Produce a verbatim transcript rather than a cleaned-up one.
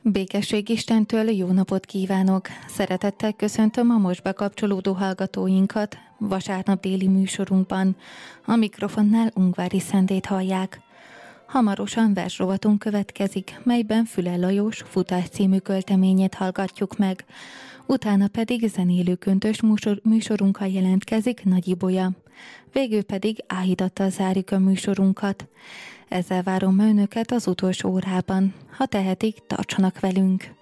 Békesség Istentől, jó napot kívánok! Szeretettel köszöntöm a most bekapcsolódó hallgatóinkat vasárnap déli műsorunkban. A mikrofonnál Ungvári Szendét hallják. Hamarosan versrovatunk következik, melyben Füle Lajos Futás című költeményét hallgatjuk meg. Utána pedig zenélő köntös műsor, műsorunkkal jelentkezik Nagy Ibolya. Végül pedig áhítattal zárjuk a műsorunkat. Ezzel várom önöket az utolsó órában. Ha tehetik, tartsanak velünk!